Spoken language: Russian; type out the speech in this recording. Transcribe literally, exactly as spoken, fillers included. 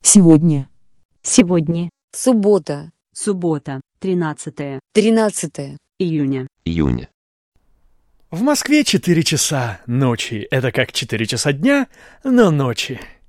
Сегодня. Сегодня. Суббота. Суббота, тринадцатое Тринадцатое. июня. Июня. В Москве четыре часа ночи. Это как четыре часа дня, но ночи.